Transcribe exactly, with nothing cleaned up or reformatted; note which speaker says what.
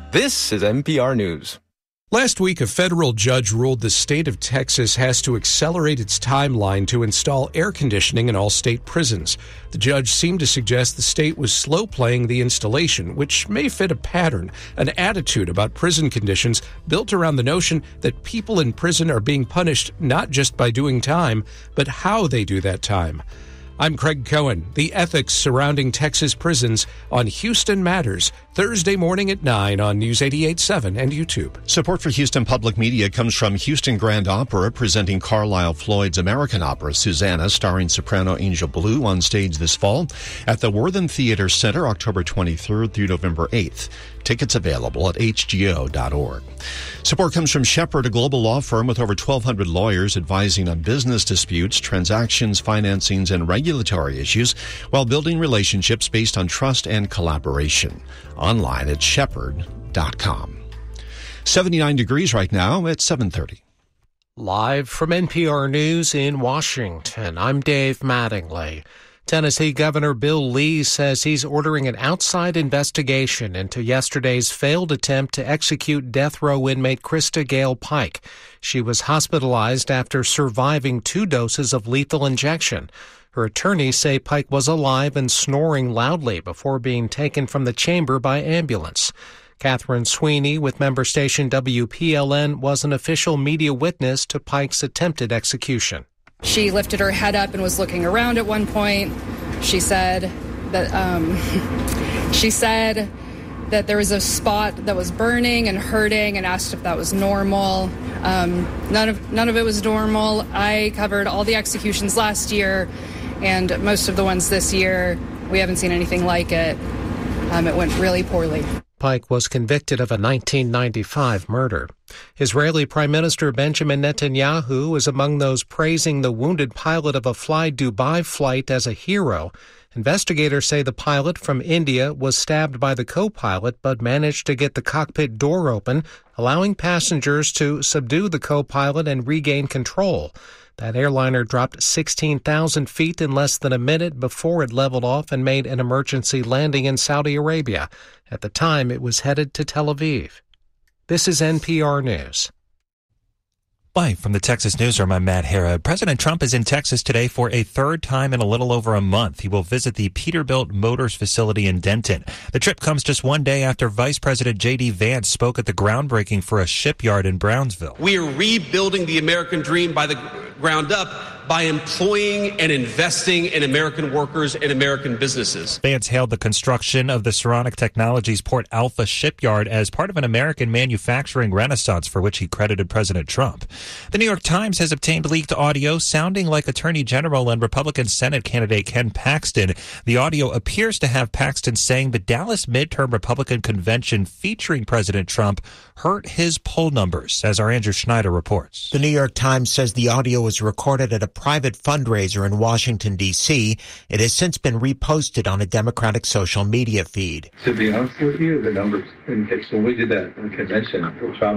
Speaker 1: This is N P R News.
Speaker 2: Last week, a federal judge ruled the state of Texas has to accelerate its timeline to install air conditioning in all state prisons. The judge seemed to suggest the state was slow playing the installation, which may fit a pattern, an attitude about prison conditions built around the notion that people in prison are being punished not just by doing time, but how they do that time. I'm Craig Cohen. The ethics surrounding Texas prisons on Houston Matters, Thursday morning at nine on News eighty-eight point seven and YouTube.
Speaker 3: Support for Houston Public Media comes from Houston Grand Opera, presenting Carlisle Floyd's American opera, Susanna, starring soprano Angel Blue, on stage this fall at the Worthen Theater Center, October twenty-third through November eighth. Tickets available at H G O dot org. Support comes from Shepherd, a global law firm with over twelve hundred lawyers advising on business disputes, transactions, financings, and regulatory issues while building relationships based on trust and collaboration. Online at shepherd dot com. seventy-nine degrees right now at seven thirty.
Speaker 4: Live from N P R News in Washington, I'm Dave Mattingly. Tennessee Governor Bill Lee says he's ordering an outside investigation into yesterday's failed attempt to execute death row inmate Krista Gale Pike. She was hospitalized after surviving two doses of lethal injection. Her attorneys say Pike was alive and snoring loudly before being taken from the chamber by ambulance. Catherine Sweeney with member station W P L N was an official media witness to Pike's attempted execution.
Speaker 5: She lifted her head up and was looking around at one point. She said that um, she said that there was a spot that was burning and hurting, and asked if that was normal. Um, none of none of it was normal. I covered all the executions last year, and most of the ones this year. We haven't seen anything like it. Um, it went really poorly.
Speaker 4: Pike was convicted of a nineteen ninety-five murder. Israeli Prime Minister Benjamin Netanyahu is among those praising the wounded pilot of a Fly Dubai flight as a hero. Investigators say the pilot from India was stabbed by the co-pilot but managed to get the cockpit door open, allowing passengers to subdue the co-pilot and regain control. That airliner dropped sixteen thousand feet in less than a minute before it leveled off and made an emergency landing in Saudi Arabia. At the time, it was headed to Tel Aviv. This is N P R News.
Speaker 6: Live from the Texas Newsroom, I'm Matt Harrod. President Trump is in Texas today for a third time in a little over a month. He will visit the Peterbilt Motors facility in Denton. The trip comes just one day after Vice President J D Vance spoke at the groundbreaking for a shipyard in Brownsville.
Speaker 7: We are rebuilding the American dream by the ground up by employing and investing in American workers and American businesses.
Speaker 6: Vance hailed the construction of the Saronic Technologies Port Alpha shipyard as part of an American manufacturing renaissance for which he credited President Trump. The New York Times has obtained leaked audio sounding like Attorney General and Republican Senate candidate Ken Paxton. The audio appears to have Paxton saying the Dallas midterm Republican convention featuring President Trump hurt his poll numbers, as our Andrew Schneider reports.
Speaker 8: The New York Times says the audio was recorded at a private fundraiser in Washington, D C It has since been reposted on a Democratic social media feed.
Speaker 9: To be honest with you, the numbers indicate when we did that convention,